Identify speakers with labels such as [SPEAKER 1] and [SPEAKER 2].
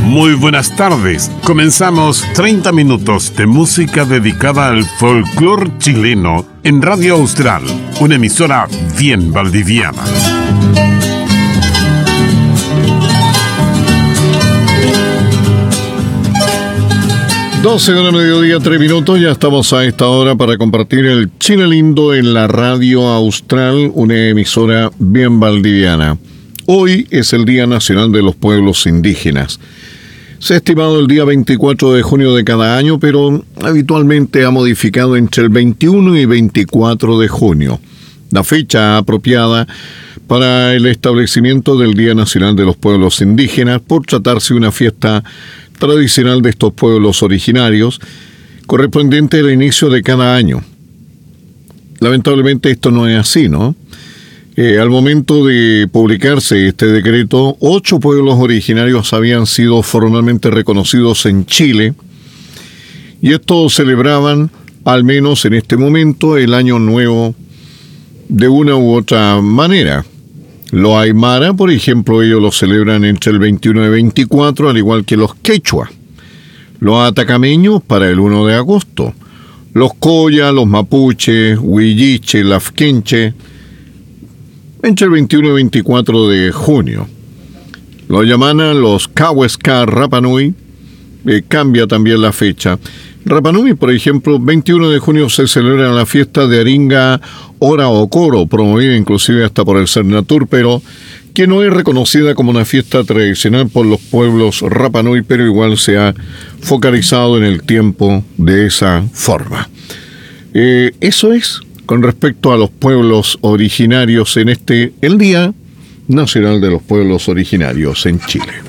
[SPEAKER 1] Muy buenas tardes. Comenzamos 30 minutos de música dedicada al folclore chileno en Radio Austral, una emisora bien valdiviana.
[SPEAKER 2] Doce de la mediodía, 3 minutos. Ya estamos a esta hora para compartir el Chile lindo en la Radio Austral, una emisora bien valdiviana. Hoy es el Día Nacional de los Pueblos Indígenas. Se ha estimado el día 24 de junio de cada año, pero habitualmente ha modificado entre el 21 y 24 de junio, la fecha apropiada para el establecimiento del Día Nacional de los Pueblos Indígenas, por tratarse de una fiesta tradicional de estos pueblos originarios, correspondiente al inicio de cada año. Lamentablemente esto no es así, ¿no? Al momento de publicarse este decreto, 8 pueblos originarios habían sido formalmente reconocidos en Chile, y estos celebraban, al menos en este momento, el Año Nuevo de una u otra manera. Los Aymara, por ejemplo, ellos lo celebran entre el 21 y 24, al igual que los quechua. Los atacameños para el 1 de agosto. Los coya, los mapuche, huilliche, lafkenche, entre el 21 y 24 de junio. Los yamana, los Cahuesca, Rapa Nui, cambia también la fecha. Rapa Nui, por ejemplo, 21 de junio se celebra la fiesta de Aringa Ora o Coro, promovida inclusive hasta por el Cernatur, pero que no es reconocida como una fiesta tradicional por los pueblos Rapa Nui, pero igual se ha focalizado en el tiempo de esa forma. Eso es con respecto a los pueblos originarios en el Día Nacional de los Pueblos Originarios en Chile.